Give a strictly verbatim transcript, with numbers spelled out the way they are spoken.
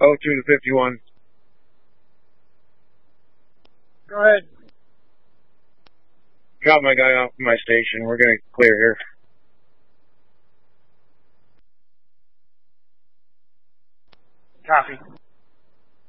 oh two to fifty-one. Go ahead. Drop my guy off my station. We're going to clear here. Copy.